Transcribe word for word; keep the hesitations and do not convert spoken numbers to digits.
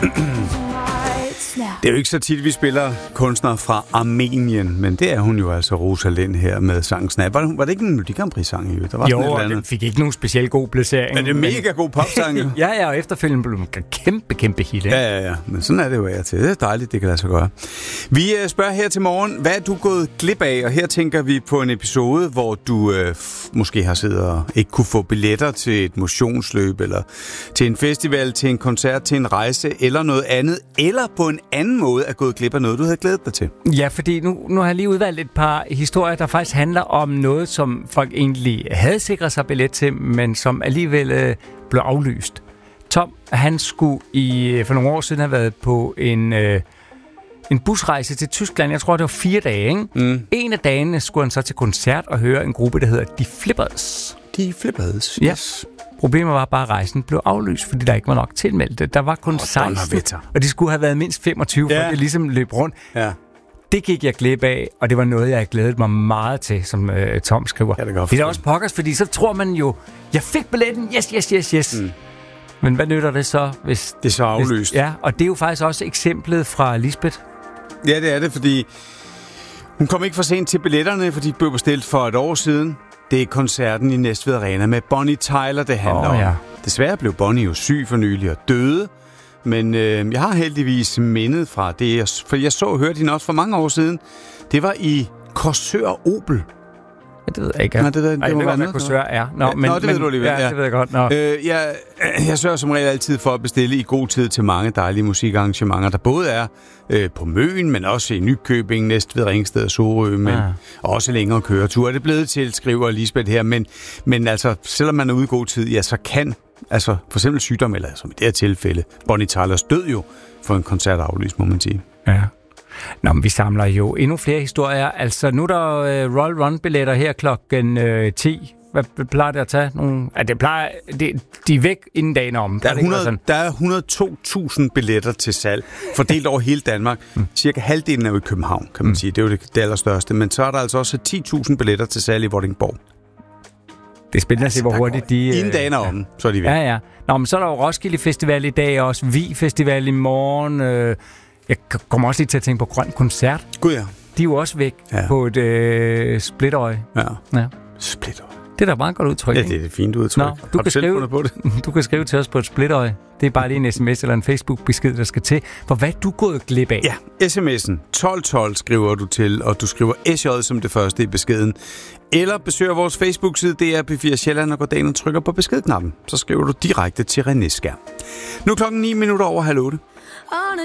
Det er jo ikke så tit, vi spiller kunstnere fra Armenien, men det er hun jo altså, Rosa Lind her med sangen Snap. Var det, var det ikke en Melodi Grand Prix-sang? Jo, der var jo og den fik ikke nogen specielt god placering. Men det er en mega god popsang, jo. ja, ja, og efterfølgende blev en kæmpe, kæmpe hit. Ikke? Ja, ja, ja, men sådan er det jo af til. Det er dejligt, det kan lade sig gøre. Vi spørger her til morgen, hvad er du gået glip af? Og her tænker vi på en episode, hvor du øh, måske har siddet og ikke kunne få billetter til et motionsløb, eller til en festival, til en koncert, til en rejse, eller noget andet, eller på en anden måde er gået glip af noget, du havde glædet dig til. Ja, fordi nu, nu har jeg lige udvalgt et par historier, der faktisk handler om noget, som folk egentlig havde sikret sig billet til, men som alligevel øh, blev aflyst. Tom, han skulle i, for nogle år siden have været på en, øh, en busrejse til Tyskland. Jeg tror, det var fire dage, ikke? Mm. En af dagene skulle han så til koncert og høre en gruppe, der hedder De Flippers. De Flippers, yes. Ja. Problemet var bare, at rejsen blev aflyst, fordi der ikke var nok tilmeldte. Der var kun oh, seksten, og de skulle have været mindst femogtyve, for yeah. det ligesom løb rundt. Ja. Det gik jeg glip af, og det var noget, jeg glædede mig meget til, som øh, Tom skriver. Ja, det, det er også pokkers, fordi så tror man jo, jeg fik billetten, yes, yes, yes, yes. Mm. Men hvad nytter det så, hvis... Det er så aflyst. Hvis, ja, og det er jo faktisk også eksemplet fra Lisbeth. Ja, det er det, fordi hun kom ikke for sent til billetterne, fordi de blev bestilt for et år siden. Det er koncerten i Næstved Arena med Bonnie Tyler, det handler oh, ja. om. Desværre blev Bonnie jo syg for nylig og døde, men øh, jeg har heldigvis mindet fra det, for jeg så og hørte hende også for mange år siden. Det var i Korsør Opel. Ja, det ved jeg ikke. Nå, det, det, det, Ej, det ved godt, hvad Korsør er. Nå, ja, men, nå det men, ved du alligevel. Ja, ja, det ved jeg godt. Nå. Øh, jeg, jeg sørger som regel altid for at bestille i god tid til mange dejlige musikarrangementer, der både er øh, på Møn, men også i Nykøbing, Næstved, Ringsted og Sorø, men ja. også længere køretur. Er det blevet til, skriver Lisbeth her, men, men altså, selvom man er ude i god tid, ja, så kan altså for eksempel sygdom, eller som i det her tilfælde, Bonnie Tylers død jo for en koncert aflyst, må man sige. Ja. Nå, men vi samler jo endnu flere historier. Altså, nu er der øh, Royal Run-billetter her klokken øh, ti. Hvad plejer det at tage? Nogle... Ja, det plejer... Det, de er væk inden dagen om. Der er, hundrede, der er et hundrede og to tusind billetter til salg, fordelt over hele Danmark. Mm. Cirka halvdelen er jo i København, kan man mm. sige. Det er jo det, det allerstørste. Men så er der altså også ti tusind billetter til salg i Vordingborg. Det er spændende altså, at se, hvor hurtigt de... Inden dagen er om, ja. så er de væk. Ja, ja. Nå, men så er der jo Roskilde Festival i dag, også Vi Festival i morgen. Øh... Jeg kommer også lige til at tænke på Grøn Koncert. Gud ja. De er jo også væk ja. på et øh, splitøje. Ja. ja. Splitøje. Det er da meget godt udtryk. Ja, det er et fint udtryk. Nå, du, kan skrive, på det? du kan skrive til os på et splitøje. Det er bare lige en sms eller en Facebook-besked, der skal til. For hvad er du gået glip af? Ja, sms'en tolv tolv skriver du til, og du skriver S J som det første i beskeden. Eller besøger vores Facebook-side, det er P fire Sjælland, og går derind og trykker på beskedknappen. Så skriver du direkte til René Skjær. Nu klokken ni minutter over halv otte.